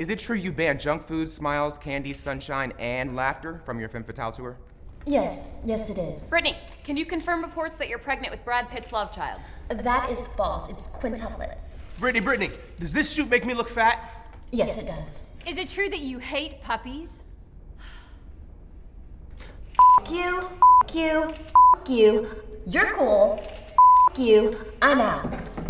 Is it true you banned junk food, smiles, candy, sunshine, and laughter from your Femme Fatale tour? Yes it is. Brittany, can you confirm reports that you're pregnant with Brad Pitt's love child? That is false. It's quintuplets. Brittany, does this suit make me look fat? Yes, it does. Is it true that you hate puppies? You. You're cool. You. I'm out.